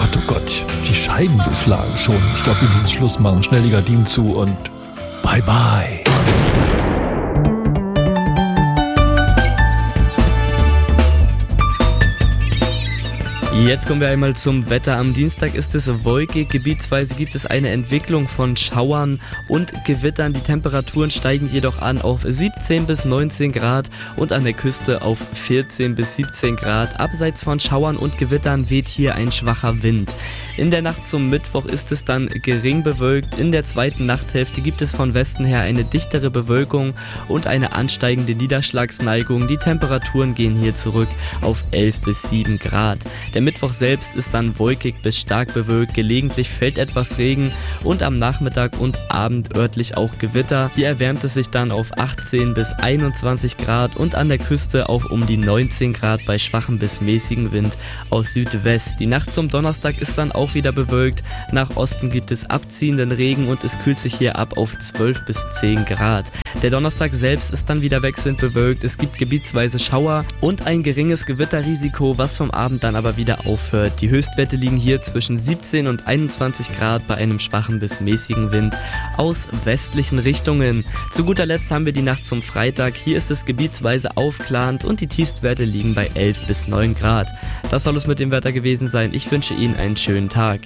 oh Gott, die Scheiben beschlagen schon. Ich glaube, wir müssen Schluss machen. Schnell die Gardinen zu und bye bye. Jetzt kommen wir einmal zum Wetter. Am Dienstag ist es wolkig, gebietsweise gibt es eine Entwicklung von Schauern und Gewittern. Die Temperaturen steigen jedoch an auf 17 bis 19 Grad und an der Küste auf 14 bis 17 Grad. Abseits von Schauern und Gewittern weht hier ein schwacher Wind. In der Nacht zum Mittwoch ist es dann gering bewölkt. In der zweiten Nachthälfte gibt es von Westen her eine dichtere Bewölkung und eine ansteigende Niederschlagsneigung. Die Temperaturen gehen hier zurück auf 11 bis 7 Grad. Der Mittwoch selbst ist dann wolkig bis stark bewölkt, gelegentlich fällt etwas Regen und am Nachmittag und Abend örtlich auch Gewitter. Hier erwärmt es sich dann auf 18 bis 21 Grad und an der Küste auf um die 19 Grad bei schwachem bis mäßigem Wind aus Südwest. Die Nacht zum Donnerstag ist dann auch wieder bewölkt. Nach Osten gibt es abziehenden Regen und es kühlt sich hier ab auf 12 bis 10 Grad. Der Donnerstag selbst ist dann wieder wechselnd bewölkt. Es gibt gebietsweise Schauer und ein geringes Gewitterrisiko, was vom Abend dann aber wieder aufhört. Die Höchstwerte liegen hier zwischen 17 und 21 Grad bei einem schwachen bis mäßigen Wind aus westlichen Richtungen. Zu guter Letzt haben wir die Nacht zum Freitag. Hier ist es gebietsweise aufklarend und die Tiefstwerte liegen bei 11 bis 9 Grad. Das soll es mit dem Wetter gewesen sein. Ich wünsche Ihnen einen schönen Tag.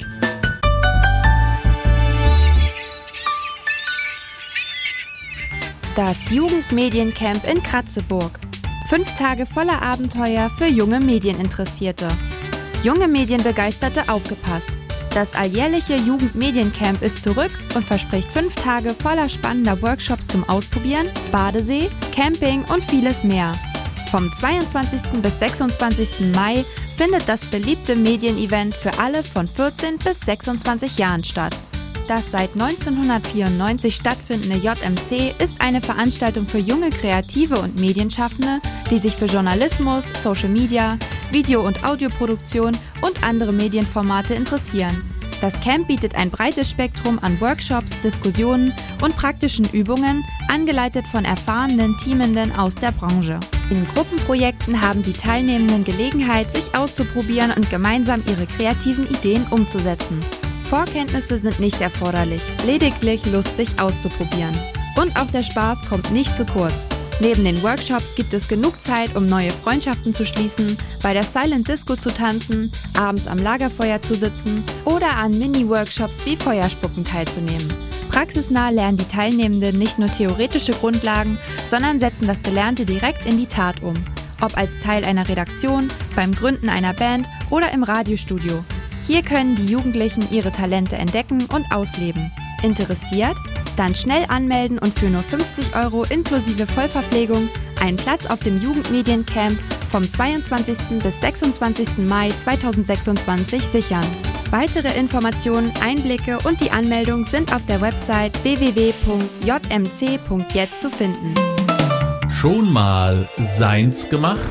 Das Jugendmediencamp in Kratzeburg. 5 Tage voller Abenteuer für junge Medieninteressierte. Junge Medienbegeisterte aufgepasst. Das alljährliche Jugendmediencamp ist zurück und verspricht 5 Tage voller spannender Workshops zum Ausprobieren, Badesee, Camping und vieles mehr. Vom 22. bis 26. Mai findet das beliebte Medienevent für alle von 14 bis 26 Jahren statt. Das seit 1994 stattfindende JMC ist eine Veranstaltung für junge Kreative und Medienschaffende, die sich für Journalismus, Social Media, Video- und Audioproduktion und andere Medienformate interessieren. Das Camp bietet ein breites Spektrum an Workshops, Diskussionen und praktischen Übungen, angeleitet von erfahrenen Teamenden aus der Branche. In Gruppenprojekten haben die Teilnehmenden Gelegenheit, sich auszuprobieren und gemeinsam ihre kreativen Ideen umzusetzen. Vorkenntnisse sind nicht erforderlich, lediglich Lust, sich auszuprobieren. Und auch der Spaß kommt nicht zu kurz. Neben den Workshops gibt es genug Zeit, um neue Freundschaften zu schließen, bei der Silent Disco zu tanzen, abends am Lagerfeuer zu sitzen oder an Mini-Workshops wie Feuerspucken teilzunehmen. Praxisnah lernen die Teilnehmenden nicht nur theoretische Grundlagen, sondern setzen das Gelernte direkt in die Tat um. Ob als Teil einer Redaktion, beim Gründen einer Band oder im Radiostudio. Hier können die Jugendlichen ihre Talente entdecken und ausleben. Interessiert? Dann schnell anmelden und für nur 50 € inklusive Vollverpflegung einen Platz auf dem Jugendmediencamp vom 22. bis 26. Mai 2026 sichern. Weitere Informationen, Einblicke und die Anmeldung sind auf der Website www.jmc.jetzt zu finden. Schon mal seins gemacht?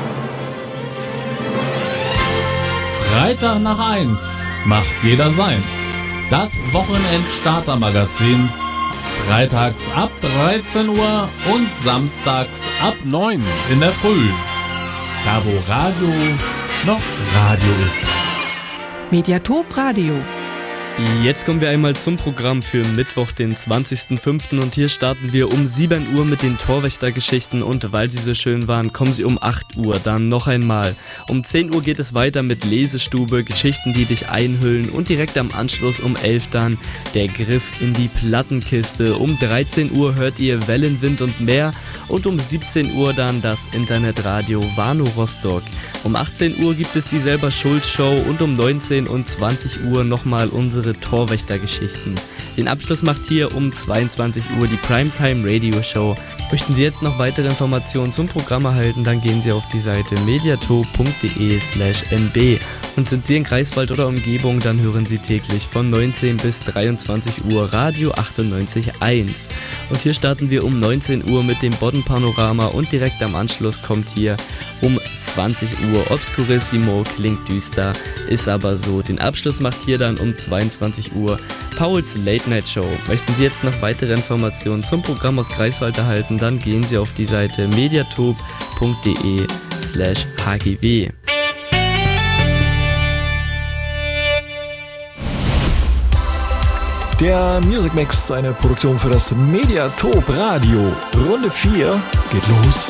Freitag nach 1 macht jeder seins. Das Wochenend-Starter-Magazin. Freitags ab 13 Uhr und samstags ab 9 in der Früh. Da wo Radio noch Radio ist. Mediatop Radio. Jetzt kommen wir einmal zum Programm für Mittwoch, den 20.05. und hier starten wir um 7 Uhr mit den Torwächtergeschichten und weil sie so schön waren, kommen sie um 8 Uhr dann noch einmal. Um 10 Uhr geht es weiter mit Lesestube, Geschichten, die dich einhüllen und direkt am Anschluss um 11 dann der Griff in die Plattenkiste. Um 13 Uhr hört ihr Wellen, Wind und Meer und um 17 Uhr dann das Internetradio Warnow Rostock. Um 18 Uhr gibt es die Selber-Schuld-Show und um 19 und 20 Uhr nochmal unsere Torwächtergeschichten. Den Abschluss macht hier um 22 Uhr die Primetime Radio Show. Möchten Sie jetzt noch weitere Informationen zum Programm erhalten, dann gehen Sie auf die Seite mediatop.de/nb. Und sind Sie in Greifswald oder Umgebung, dann hören Sie täglich von 19 bis 23 Uhr Radio 98.1. Und hier starten wir um 19 Uhr mit dem Bodden-Panorama und direkt am Anschluss kommt hier um 20 Uhr Obscurissimo, klingt düster, ist aber so. Den Abschluss macht hier dann um 22 Uhr Pauls Late Night Show. Möchten Sie jetzt noch weitere Informationen zum Programm aus Greifswald erhalten, dann gehen Sie auf die Seite mediatop.de/hgw. Der Music Mix, eine Produktion für das Mediatop Radio. Runde 4 geht los.